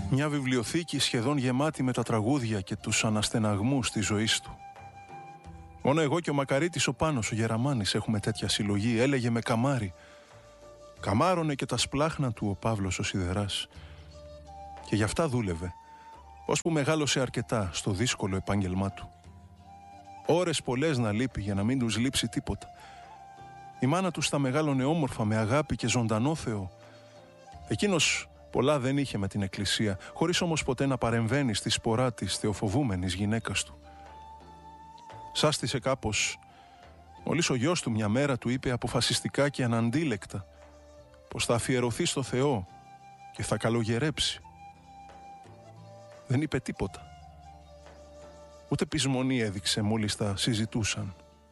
Μια βιβλιοθήκη σχεδόν γεμάτη με τα τραγούδια και τους αναστεναγμούς της ζωής του. Μόνο εγώ και ο Μακαρίτης ο Πάνος, ο Γεραμάνης, έχουμε τέτοια συλλογή, έλεγε με καμάρι. Καμάρωνε και τα σπλάχνα του ο Παύλος ο Σιδεράς. Και γι' αυτά δούλευε, ώσπου μεγάλωσε αρκετά στο δύσκολο επάγγελμά του. Ώρες πολλές να λείπει για να μην τους λείψει τίποτα. Η μάνα του τα μεγάλωνε όμορφα, με αγάπη και ζωντανό Θεό. Εκείνος πολλά δεν είχε με την εκκλησία, χωρίς όμως ποτέ να παρεμβαίνει στη σπορά της θεοφοβούμενης γυναίκας του. Σάστησε κάπως, μόλις ο γιος του μια μέρα του είπε αποφασιστικά και αναντίλεκτα πως θα αφιερωθεί στο Θεό και θα καλογερέψει. Δεν είπε τίποτα. Ούτε πεισμονή έδειξε μόλις τα συζητούσαν.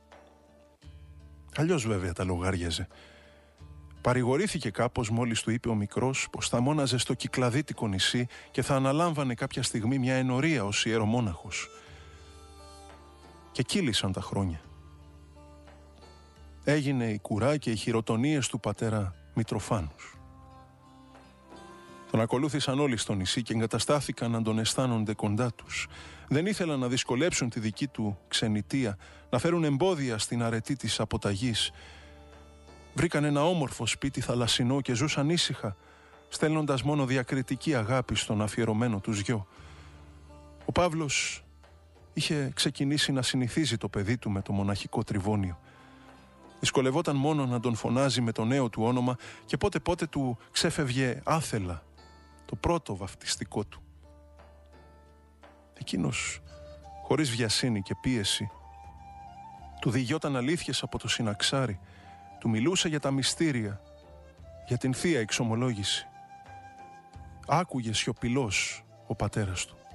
Αλλιώς βέβαια τα λογάριαζε. Παρηγορήθηκε κάπως μόλις του είπε ο μικρός πως θα μόναζε στο Κυκλαδίτικο νησί και θα αναλάμβανε κάποια στιγμή μια ενορία ως ιερομόναχος. Και κύλησαν τα χρόνια. Έγινε η κουρά και οι χειροτονίες του πατέρα Μητροφάνους. Τον ακολούθησαν όλοι στο νησί και εγκαταστάθηκαν να τον αισθάνονται κοντά τους. Δεν ήθελαν να δυσκολέψουν τη δική του ξενιτεία, να φέρουν εμπόδια στην αρετή της αποταγής. Βρήκαν ένα όμορφο σπίτι θαλασσινό και ζούσαν ήσυχα, στέλνοντας μόνο διακριτική αγάπη στον αφιερωμένο τους γιο. Ο Παύλος είχε ξεκινήσει να συνηθίζει το παιδί του με το μοναχικό τριβώνιο. Δυσκολευόταν μόνο να τον φωνάζει με το νέο του όνομα και πότε πότε του ξέφευγε άθελα το πρώτο βαφτιστικό του. Εκείνος, χωρίς βιασύνη και πίεση, του διηγιόταν αλήθειες από το συναξάρι, του μιλούσε για τα μυστήρια, για την θεία εξομολόγηση. Άκουγε σιωπηλός ο πατέρας του.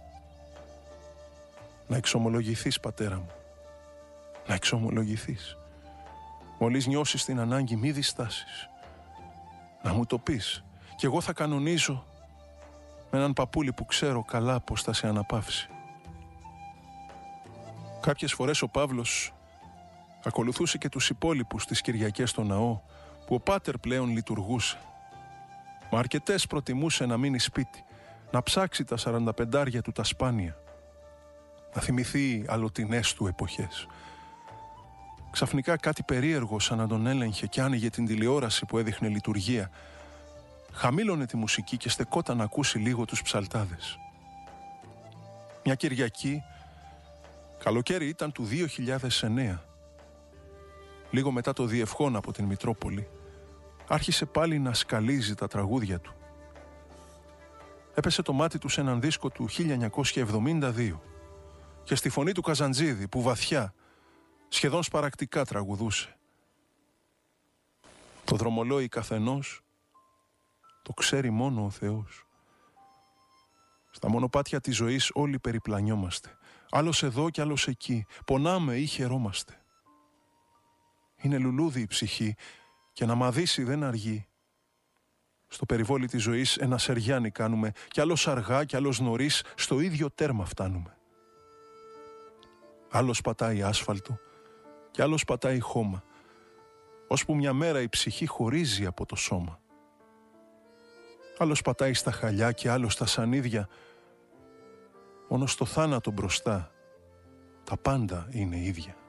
«Να εξομολογηθείς, πατέρα μου, να εξομολογηθείς. Μόλις νιώσεις την ανάγκη μη διστάσεις. Να μου το πεις και εγώ θα κανονίζω με έναν παππούλι που ξέρω καλά πως θα σε αναπαύσει». Κάποιες φορές ο Παύλος ακολουθούσε και τους υπόλοιπους τις Κυριακές στο ναό που ο πάτερ πλέον λειτουργούσε. Μα αρκετές προτιμούσε να μείνει σπίτι, να ψάξει τα 45 του τα σπάνια, να θυμηθεί αλλοτινές του εποχές. Ξαφνικά κάτι περίεργο σαν να τον έλεγχε και άνοιγε την τηλεόραση που έδειχνε λειτουργία. Χαμήλωνε τη μουσική και στεκόταν να ακούσει λίγο τους ψαλτάδες. Μια Κυριακή, καλοκαίρι ήταν του 2009, λίγο μετά το διευχόν από την Μητρόπολη, άρχισε πάλι να σκαλίζει τα τραγούδια του. Έπεσε το μάτι του σε έναν δίσκο του 1972 και στη φωνή του Καζαντζίδη που βαθιά, σχεδόν σπαρακτικά τραγουδούσε. Το δρομολόι καθενός το ξέρει μόνο ο Θεός. Στα μονοπάτια της ζωής όλοι περιπλανιόμαστε. Άλλος εδώ και άλλος εκεί. Πονάμε ή χαιρόμαστε. Είναι λουλούδι η ψυχή και να μαδίσει δεν αργεί. Στο περιβόλι της ζωής ένα σεριάνι κάνουμε κι άλλος αργά κι άλλος νωρίς στο ίδιο τέρμα φτάνουμε. Άλλος πατάει άσφαλτο κι άλλος πατάει χώμα, ώσπου μια μέρα η ψυχή χωρίζει από το σώμα. Άλλος πατάει στα χαλιά και άλλος στα σανίδια, μόνο στο θάνατο μπροστά τα πάντα είναι ίδια.